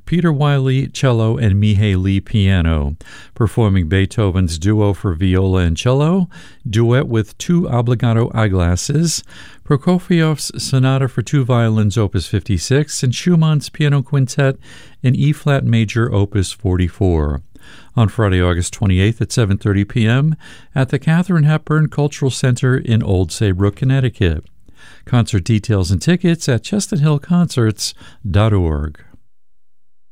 Peter Wiley, cello, and Mihai Lee, piano, performing Beethoven's Duo for viola and cello, Duet with two obbligato eyeglasses, Prokofiev's Sonata for two violins, Opus 56, and Schumann's Piano Quintet in E-flat major, Opus 44. On Friday, August 28th at 7:30 p.m. at the Katharine Hepburn Cultural Center in Old Saybrook, Connecticut. Concert details and tickets at ChestnutHillConcerts.org.